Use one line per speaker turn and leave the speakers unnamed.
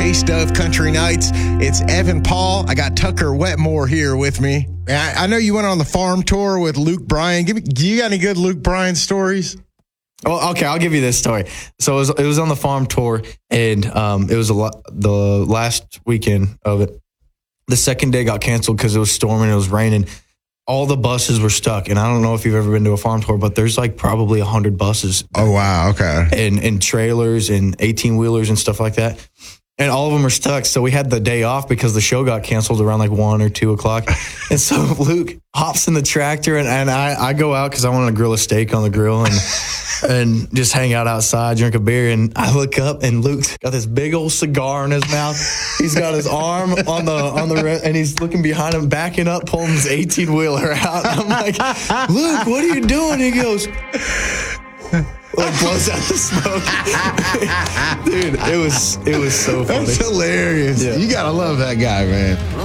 taste of country nights. It's Evan Paul. I got Tucker Wetmore here with me. I know you went on the farm tour with Luke Bryan. Do you got any good Luke Bryan stories?
Oh, okay. I'll give you this story. So it was on the farm tour, and it was the last weekend of it. The second day got canceled because it was storming. It was raining. All the buses were stuck, and I don't know if you've ever been to a farm tour, but there's like probably 100 buses.
Oh, wow. Okay.
And trailers and 18-wheelers and stuff like that. And all of them are stuck. So we had the day off because the show got canceled around like 1 or 2 o'clock. And so Luke hops in the tractor, and I go out because I wanted to grill a steak on the grill and just hang out outside, drink a beer. And I look up, and Luke's got this big old cigar in his mouth. He's got his arm on the and he's looking behind him, backing up, pulling his 18-wheeler out. And I'm like, Luke, what are you doing? He goes, like, blows out the smoke. Dude, it was so funny.
That's hilarious.
Yeah.
You got to love that guy, man.